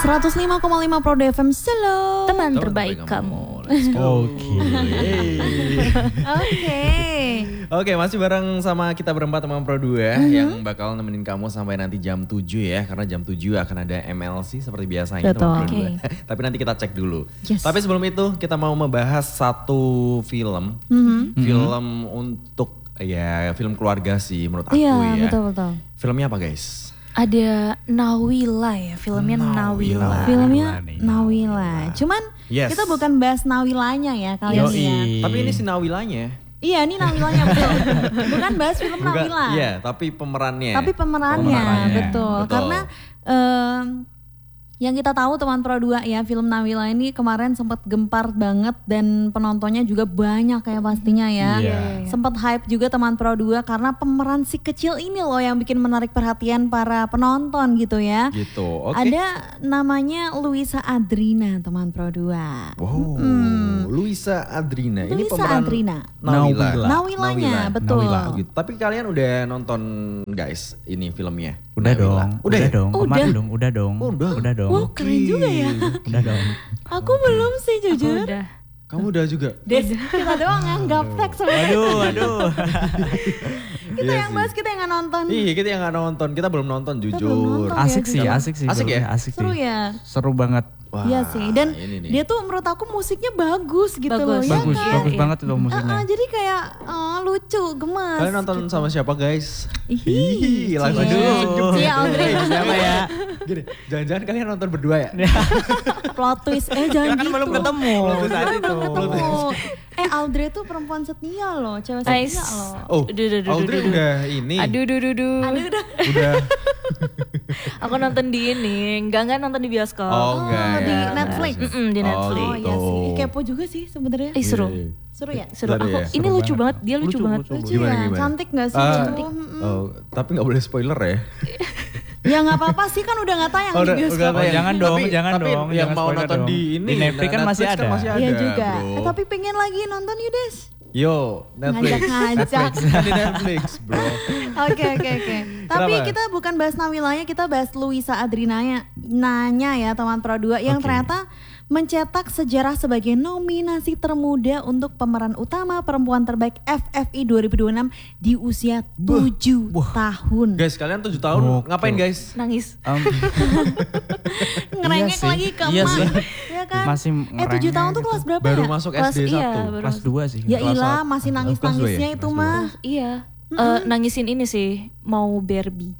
105,5 Pro FM Solo. Teman terbaik kamu. Oke, masih bareng sama kita berempat teman Pro 2 yang bakal nemenin kamu sampai nanti jam 7 ya. Karena jam 7 akan ada MLC seperti biasanya teman Pro 2. Tapi nanti kita cek dulu. Tapi sebelum itu kita mau membahas satu film. Film untuk film keluarga sih menurut aku ya. Iya, betul. Filmnya apa guys? Ada Nawila ya, filmnya Nawila. Filmnya Nawila. Cuman kita bukan bahas Nawilanya ya kalian ya. Tapi ini si Nawilanya. Iya, ini Nawilanya betul. Bukan bahas film Nawila. Iya, tapi pemerannya. Betul. Karena yang kita tahu teman Pro 2 ya, film Nawila ini kemarin sempat gempar banget dan penontonnya juga banyak ya pastinya ya. Sempat hype juga teman Pro 2 karena pemeran si kecil ini loh yang bikin menarik perhatian para penonton gitu ya. Gitu, oke. Ada namanya Luisa Adrina teman Pro 2. Wow, Luisa Adrina. Ini Luisa pemeran Adrina. Nawilanya, betul. Nawila, gitu. Tapi kalian udah nonton guys ini filmnya? Udah Nawila. dong. Udah dong. Wow, keren juga ya. Udah dong. Aku belum sih jujur. Kamu udah juga? Des, kita doang yang gaptek sebenarnya. Aduh. Kita yang bahas, kita yang gak nonton. Iya, kita yang gak nonton. Kita belum nonton jujur. Asik sih. Asik ya? Seru ya? Seru banget. Wah, iya sih, dan dia tuh menurut aku musiknya bagus gitu loh. Bagus banget itu musiknya. Jadi kayak lucu, gemas. Kalian nonton gitu. sama siapa guys? Langsung dulu. Iya, Audrey. Siapa ya? Gini, jangan-jangan kalian nonton berdua ya? Plot twist, jangan gitu. Belum ketemu. Audrey tuh perempuan setia loh, cewek setia loh. Oh, Audrey udah ini. Aduh. Udah. Aku nonton di ini, enggak nonton di bioskop. Oh, enggak di ya. Netflix. Di Netflix. Oh iya sih, kepo juga sih sebenarnya. Seru. Seru ya? Seru. Ini lucu banget, dia lucu banget. Lucu ya, cantik gak sih? Cantik. Tapi gak boleh spoiler ya. Ya gak apa-apa sih, kan udah gak tayang di bioskop. Jangan dong. Yang mau nonton di ini. Di Netflix kan masih ada. Iya juga. Tapi pengen lagi nonton yuk Des. Yo, Netflix. Ngajak. Di Netflix bro. Oke. Tapi kita bukan bahas Nawilanya, kita bahas Luisa Adrinanya ya teman Pro 2 yang ternyata mencetak sejarah sebagai nominasi termuda untuk pemeran utama perempuan terbaik FFI 2026 di usia 7 tahun. Guys, kalian 7 tahun ngapain guys? Nangis. Ngerengek lagi ke emak. Ya kan? Masih 7 tahun tuh kelas berapa baru ya? masuk SD 1. Kelas 2 sih. Ya ilah, masih nangis-nangisnya itu mah. Iya. Nangisin ini sih, mau Barbie.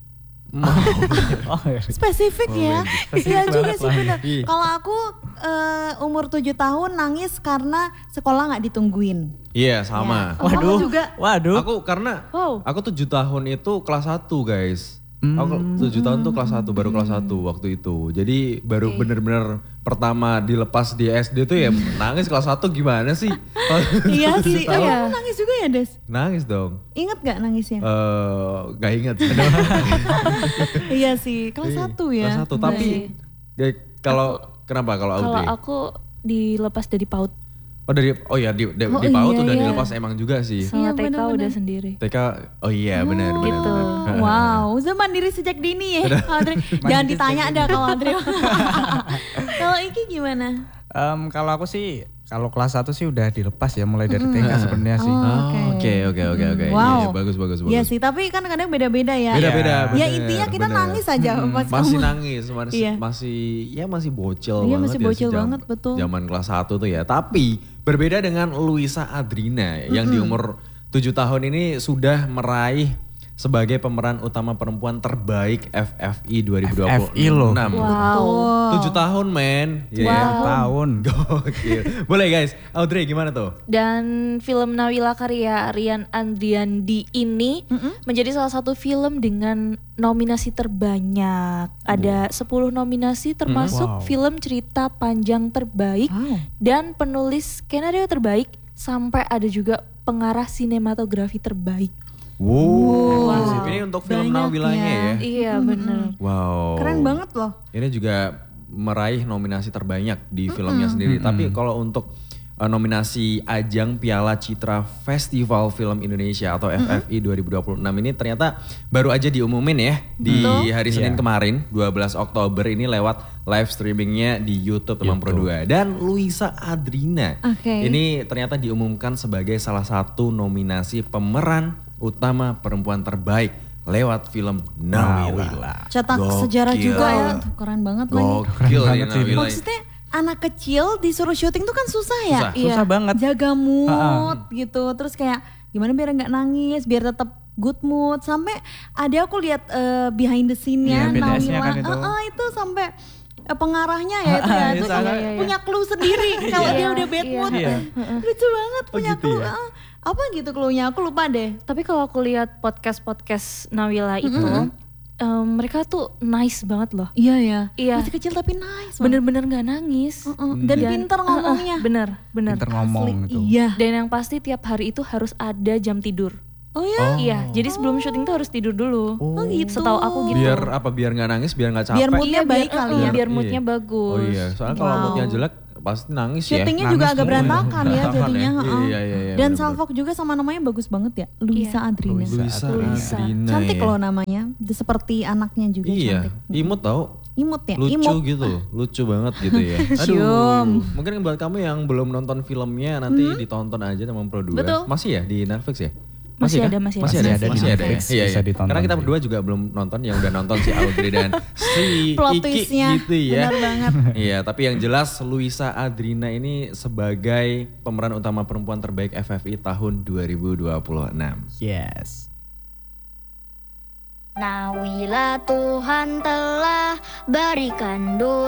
Spesifik ya. Iya juga sih benar. Kalau aku umur 7 tahun nangis karena sekolah gak ditungguin. Iya sama. Ya. Kamu juga? Waduh. Aku 7 tahun itu kelas 1 guys. Aku 7 tahun tuh kelas 1, baru kelas 1 waktu itu. Jadi baru bener-bener pertama dilepas di SD tuh ya nangis kelas 1 gimana sih? Iya sih, kamu nangis juga ya Des? Nangis dong. Ingat gak nangisnya? Gak inget. Iya sih, kelas 1 ya. Kelas 1, tapi kenapa kalau Audrey? Kalau aku dilepas dari PAUD. Di PAUD udah dilepas emang juga sih. Sama TK udah sendiri. TK, benar. Gitu. Wow, udah mandiri sejak dini ya Audrey. Jangan ditanya dah kalau Audrey. Kalau Iki gimana? Kalau aku sih, kalau kelas 1 sih udah dilepas ya mulai dari TK sebenarnya sih. Oke. Wow. Iya, bagus. Iya sih, tapi kan kadang beda-beda ya. Beda-beda. Ya intinya kita nangis aja pas masih nangis, masih bocil banget. Iya, masih bocil banget, betul. Zaman kelas 1 tuh ya. Tapi berbeda dengan Luisa Adrina yang di umur 7 tahun ini sudah meraih sebagai pemeran utama perempuan terbaik FFI 2026. FFI loh. Wow. 7 tahun men. Tahun. Gokil. Boleh guys, Audrey gimana tuh? Dan film Nawila karya Rian Andriandi ini menjadi salah satu film dengan nominasi terbanyak. Ada 10 nominasi termasuk film cerita panjang terbaik dan penulis skenario terbaik sampai ada juga pengarah sinematografi terbaik. Wow. Ini untuk film Nawilanya ya? Iya benar. Wow. Keren banget loh. Ini juga meraih nominasi terbanyak di filmnya sendiri. Tapi kalau untuk nominasi Ajang Piala Citra Festival Film Indonesia atau FFI 2026 ini ternyata baru aja diumumin ya di hari Senin kemarin 12 Oktober ini lewat live streamingnya di YouTube teman Pro 2. Dan Luisa Adrina ini ternyata diumumkan sebagai salah satu nominasi pemeran utama perempuan terbaik lewat film Nawila. Cetak sejarah juga ya, keren banget lagi. Gokil ya Nawila. Maksudnya anak kecil disuruh syuting tuh kan susah ya. Susah banget. Jaga mood gitu. Terus kayak gimana biar nggak nangis, biar tetap good mood. Sampai ada aku lihat behind the scene-nya Nawila. kan itu sampai pengarahnya ya itu punya clue sendiri kalau dia udah bad mood. Lucu banget punya clue. Apa gitu clue-nya? Aku lupa deh. Tapi kalau aku lihat podcast Nawila itu mereka tuh nice banget loh. Iya. Masih kecil tapi nice. Bener-bener gak nangis. Dan pinter ngomongnya. Bener. Pinter ngomong gitu. Iya. Dan yang pasti tiap hari itu harus ada jam tidur. Oh ya? Iya, jadi sebelum syuting tuh harus tidur dulu. Oh gitu. Setahu aku gitu. Biar apa? Biar nggak nangis, biar nggak capek. Biar moodnya baik kali ya. Biar moodnya bagus. Oh iya, soalnya kalau moodnya jelek pasti nangis ya. Syutingnya juga agak berantakan ya jadinya. Iya, dan Salfok juga sama namanya bagus banget ya, Luisa Adrina. Luisa Adrina. Cantik loh namanya, seperti anaknya juga cantik. Imut tau. Imut ya? Lucu gitu, lucu banget gitu ya. Aduh, mungkin buat kamu yang belum nonton filmnya nanti ditonton aja teman Pro 2. Betul. Masih ya di Netflix ya? Masih ada ya. Iya. Karena kita berdua juga belum nonton, yang udah nonton si Audrey dan si plot Iki twist-nya, gitu ya. benar banget. Iya, tapi yang jelas Luisa Adrina ini sebagai pemeran utama perempuan terbaik FFI tahun 2026. Yes. Nawila Tuhan telah berikan